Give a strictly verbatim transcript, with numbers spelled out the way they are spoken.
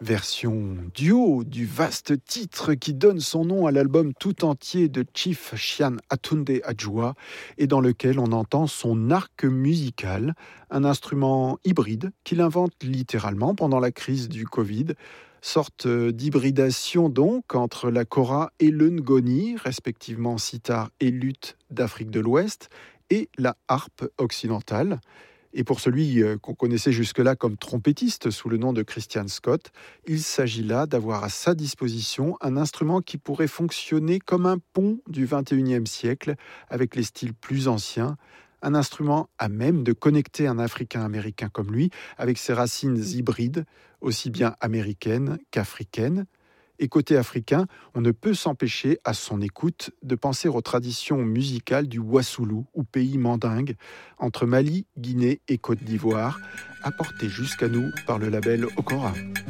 Version duo du vaste titre qui donne son nom à l'album tout entier de Chief Chian Atunde Adjoa et dans lequel on entend son arc musical, un instrument hybride qu'il invente littéralement pendant la crise du Covid, sorte d'hybridation donc entre la kora et le ngoni, respectivement sitar et luth d'Afrique de l'Ouest, et la harpe occidentale. Et pour celui qu'on connaissait jusque-là comme trompettiste sous le nom de Christian Scott, il s'agit là d'avoir à sa disposition un instrument qui pourrait fonctionner comme un pont du vingt et unième siècle avec les styles plus anciens, un instrument à même de connecter un Africain-Américain comme lui avec ses racines hybrides, aussi bien américaines qu'africaines. Et côté africain, on ne peut s'empêcher, à son écoute, de penser aux traditions musicales du Wassoulou, ou pays mandingue, entre Mali, Guinée et Côte d'Ivoire, apportées jusqu'à nous par le label Okora.